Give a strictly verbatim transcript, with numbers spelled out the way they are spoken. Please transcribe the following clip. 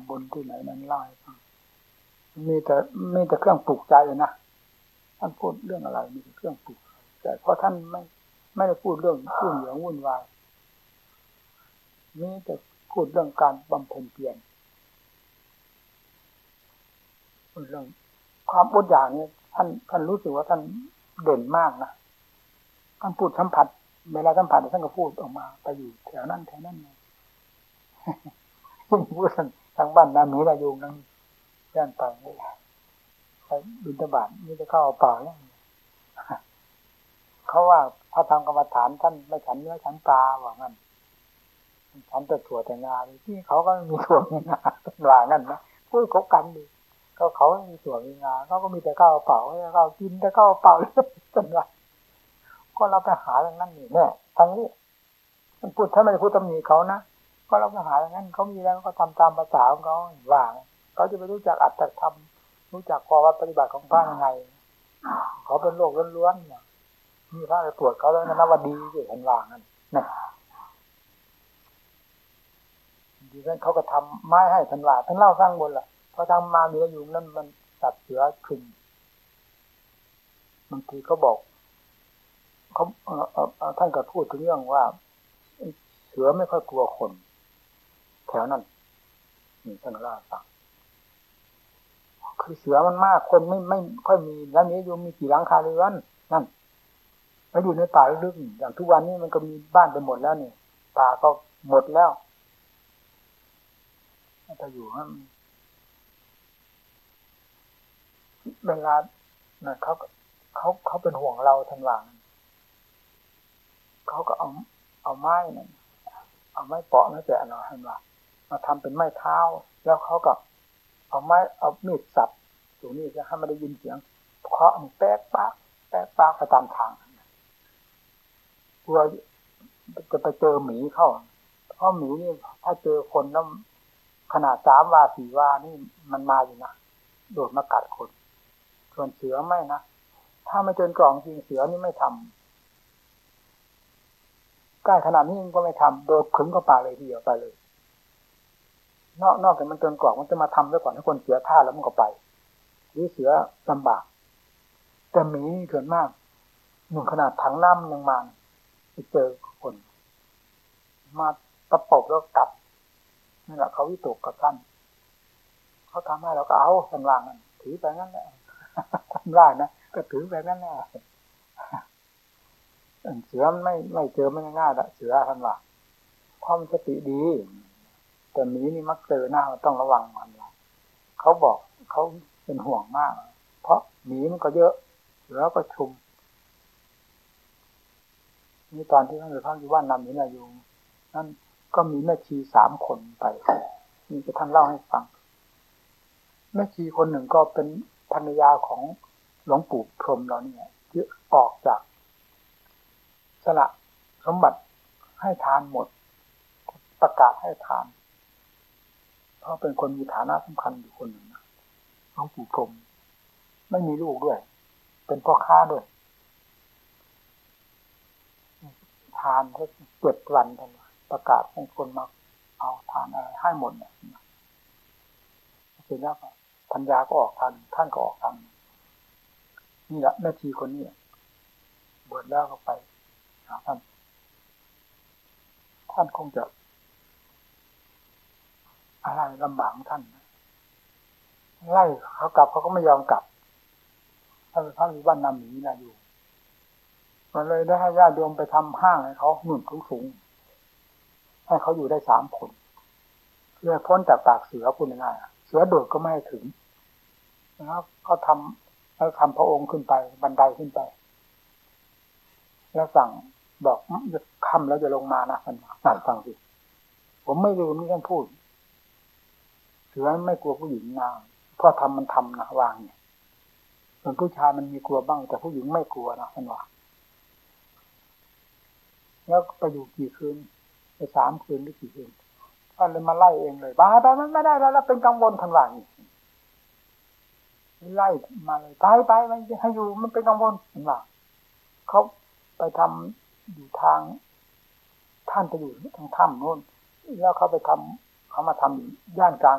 บนที่ไหนนั้นเล่าให้ฟังมีแต่มีแต่เครื่องปลูกใจนะท่านพูดเรื่องอะไรมีแต่เครื่องปลูกใจเพราะท่านไม่ไม่ได้พูดเรื่องยุ่งเหยิงวุ่นวายมีแต่พูดเรื่องการบำเพ็ญเพียรเรื่องความอดอยากนี้ท่านท่านรู้สึกว่าท่านเด่นมากนะท่านพูดสัมผัสเวลาสัมผัสท่านก็พูดออกมาไปอยู่แถวนั้นแถวนั้นเลยพูดทางบ้านน้ำหนีระยุงนั่งย่านไปไปบิณฑบาตนี่จะเข้าป่าแล้วเขาว่าพระธรรมกรรมฐานท่านไม่ฉันเนื้อฉันปลาว่างั้นฉันแต่ถั่วแต่งาที่เขาก็มีถั่วมีงาว่างั้นนะพูดคบกันดีก็เขาไม่มีถั่วมีงาเขาก็มีแต่ข้าวเปล่าข้าวกินแต่ข้าวเปล่าเลยเป็นไรก็เราไปหาอย่างนั้นนี่แน่ทางนี้มันพูดถ้าไม่ได้พูดตำหนิเขานะก็เราไปหาอย่างนั้นเขามีแล้วก็ทำตามภาษาของเขาว่าเขาจะไปรู้จักอัตถธรรมรู้จักข้อวัดปฏิบัติของพระยังไงเขาเป็นโลกล้วนๆเนี่ยมีพระไปตรวจเขาแล้วนะว่าดีสิเห็นว่างั้นนะดีนั้นเขาก็ทำไม้ให้ทันว่าทั้งเล่าสร้างบนล่ะพอทำมาเหลืออยู่นั่นมันตัดเสือขึ้นบางทีเขาบอกเขาเอ่อเอ่อท่านก็พูดถึงเรื่องว่าเสือไม่ค่อยกลัวคนแถวนั้นนี่ท่านเล่าฟังคือเสือมันมากคนไม่ไม่ค่อยมีแล้วนี้อยู่มีกี่หลังคาเรือนนั่นแล้วอยู่ในป่าลึกๆอย่างทุกวันนี้มันก็มีบ้านไปหมดแล้วนี่ป่าก็หมดแล้วถ้าอยู่ฮะเวลาน่ะเขาเขาเขาเป็นห่วงเราทันหลังเขาก็เอาเอาไม้นั่นเอาไม้เปาะนั่นแต่เนาะทันว่ามาทำเป็นไม้เท้าแล้วเขาก็เอาไม้เอามีดสับตรงนี้จะให้มันได้ยินเสียงเคาะมันแป๊กปักแป๊กปักไปตามทางกลัวจะไปเจอหมีเข้าเพราะหมีนี่ถ้าเจอคนแล้วขนาดสามวาสี่วานี่มันมาอยู่นะโดดมากัดคนส่วนเสือไม่นะถ้าไม่เจอกล่องจริงเสือนี่ไม่ทำใกล้ขนาดนี้ก็ไม่ทำโดดขึงเข้าป่าเลยทีเดียวไปเลยนอกนอกจากมันเกินกล่องมันจะมาทำซะก่อนให้คนเสียท่าแล้วมันก็ไปหรือเสือลำบากแต่หมีเกินมากหนึ่งขนาดถังน้ำยังมาไปเจอคนมาตะปบแล้วกัดนี่แหละเขาวิตกกับท่านเขาทำให้เราก็เอาสันวางนั่นถือไปงั้นแหละท่านว่านะก็ถือไปงั้นแหละเสือไม่ไม่เจอไม่ง่ายๆละเสือท่านว่าเพราะมันสติดีแต่หมีนี่มักเจอหน้าต้องระวังมันเขาบอกเขาเป็นห่วงมากเพราะหมีมันก็เยอะแล้วก็ชุมนี่ตอนที่ท่านไปพักอยู่บ้านนำหมีนายูนั่นก็มีแม่ชีสามคนไปนี่จะท่านเล่าให้ฟังแม่ชีคนหนึ่งก็เป็นภรรยาของหลวงปู่พรหมเราเนี่ยที่ออกจากสละสมบัติให้ทานหมดประกาศให้ทานเพราะเป็นคนมีฐานะสำคัญอยู่คนหนึ่งนะหลวงปู่พรหมไม่มีลูกด้วยเป็นพ่อค้าด้วยทานแค่เจ็ดวันเท่านั้นประกาศให้คนมาเอาทานอะไรให้หมดเนี่ยเสร็จแล้วปัญญาก็ออกทานท่านก็ออกทานนี่แหละแม่ชีคนนี้บวชแล้วก็ไปหาท่านท่านคงจะอะไรลำบากของท่านไล่เขากลับเขาก็ไม่ยอมกลับท่านท่านอยู่บ้านนาหมีนะอยู่มันเลยได้ให้ญาติโยมไปทำห้างให้เขาหนุนสูงๆให้เขาอยู่ได้สามคนเพื่อพ้นจากปากเสือพูดง่ายๆเสือโดดก็ไม่ให้ถึงแล้วก็ทำแล้วทำพระองค์ขึ้นไปบันไดขึ้นไปแล้วสั่งบอกจะค่ำแล้วจะลงมานะท่านสั่งฟังสิผมไม่ลืมที่ท่านพูดเสือไม่กลัวผู้หญิงนะเพราะทำมันทำนะวางเนี่ยส่วนผู้ชายมันมีกลัวบ้างแต่ผู้หญิงไม่กลัวนะท่านว่าแล้วไปอยู่กี่คืนไปสามคืนหรือกี่คืนท่านเลยมาไล่เองเลยบ้าไปมันไม่ได้แล้วแล้วเป็นกังวลท่านว่านี่ไล่มาเลยตายไปมันให้อยู่มันเป็นกังวลท่านว่าเขาไปทำอยู่ทางท่านไปอยู่ทางถ้ำโน้นแล้วเขาไปทำเขามาทำย่านกลาง